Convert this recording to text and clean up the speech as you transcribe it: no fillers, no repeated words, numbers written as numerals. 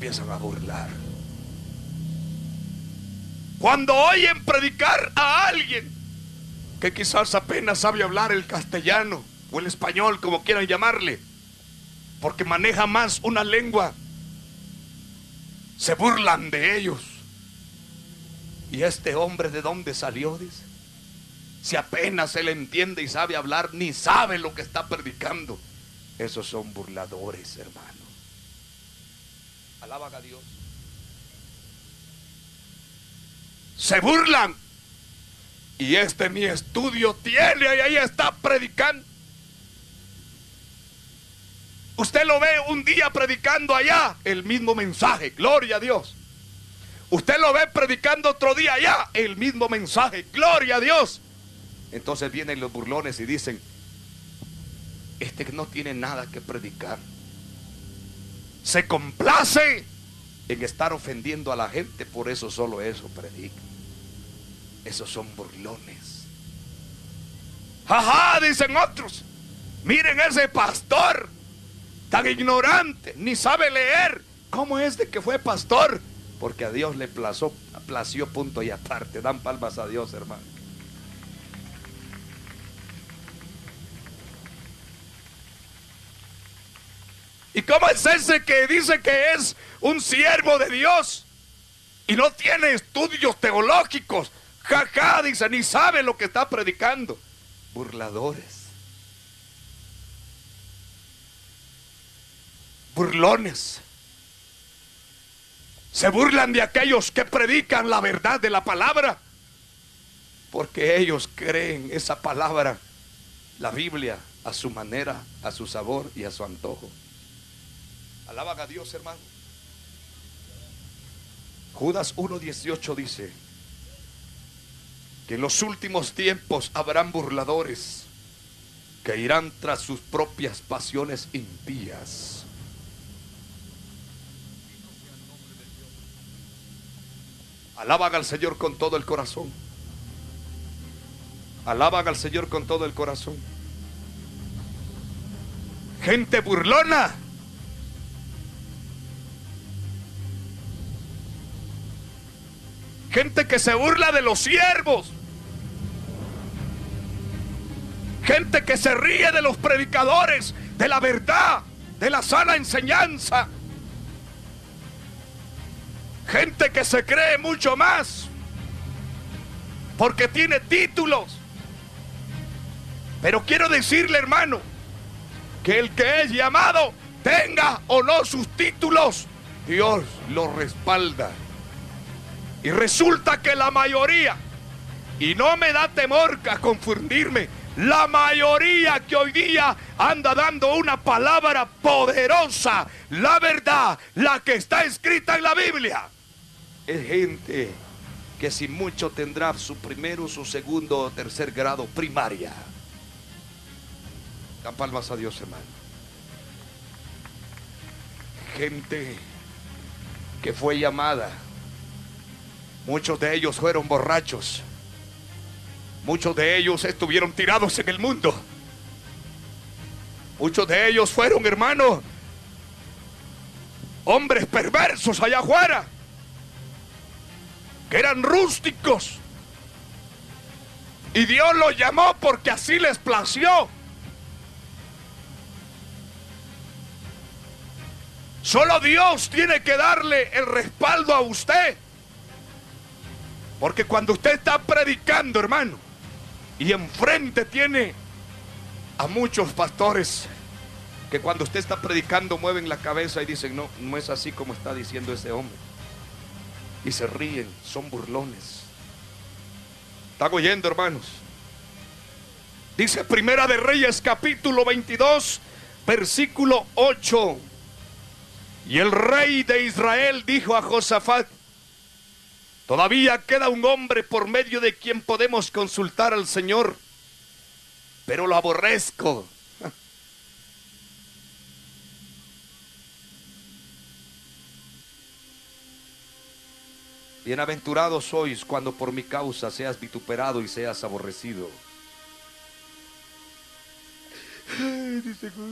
empiezan a burlar. Cuando oyen predicar a alguien que quizás apenas sabe hablar el castellano o el español, como quieran llamarle, porque maneja más una lengua, se burlan de ellos. ¿Y este hombre de dónde salió? Dice. Si apenas él entiende y sabe hablar, ni sabe lo que está predicando. Esos son burladores, hermano. Alaban a Dios. Se burlan. Y este ni estudio tiene y ahí está predicando. Usted lo ve un día predicando allá, el mismo mensaje, gloria a Dios. Usted lo ve predicando otro día allá, el mismo mensaje, gloria a Dios. Entonces vienen los burlones y dicen: este no tiene nada que predicar. Se complace en estar ofendiendo a la gente, por eso solo eso predica. Esos son burlones. Ajá, dicen otros. Miren ese pastor tan ignorante, ni sabe leer. ¿Cómo es de que fue pastor? Porque a Dios le plació punto y aparte. Dan palmas a Dios, hermano. ¿Y cómo es ese que dice que es un siervo de Dios y no tiene estudios teológicos? Jaja, dice, ni sabe lo que está predicando. Burladores. Burlones. Se burlan de aquellos que predican la verdad de la palabra, porque ellos creen esa palabra, la Biblia, a su manera, a su sabor y a su antojo. Alaban a Dios, hermano. Judas 1:18 dice que en los últimos tiempos habrán burladores que irán tras sus propias pasiones impías. Alaban al Señor con todo el corazón. Alaban al Señor con todo el corazón. Gente burlona. Gente que se burla de los siervos. Gente que se ríe de los predicadores, de la verdad, de la sana enseñanza. Gente que se cree mucho más porque tiene títulos. Pero quiero decirle, hermano, que el que es llamado, tenga o no sus títulos, Dios lo respalda. Y resulta que la mayoría, y no me da temor a confundirme, la mayoría que hoy día anda dando una palabra poderosa, la verdad, la que está escrita en la Biblia, es gente que sin mucho tendrá su primero, su segundo o tercer grado primaria. Dan palmas a Dios, hermano. Gente que fue llamada. Muchos de ellos fueron borrachos. Muchos de ellos estuvieron tirados en el mundo. Muchos de ellos fueron, hermanos, hombres perversos allá afuera, que eran rústicos. Y Dios los llamó porque así les plació. Solo Dios tiene que darle el respaldo a usted. Porque cuando usted está predicando, hermano, y enfrente tiene a muchos pastores que cuando usted está predicando mueven la cabeza y dicen: no, no es así como está diciendo ese hombre. Y se ríen, son burlones. ¿Están oyendo, hermanos? Dice Primera de Reyes capítulo 22, versículo 8. Y el rey de Israel dijo a Josafat: todavía queda un hombre por medio de quien podemos consultar al Señor, pero lo aborrezco. Bienaventurados sois cuando por mi causa seas vituperado y seas aborrecido. Dice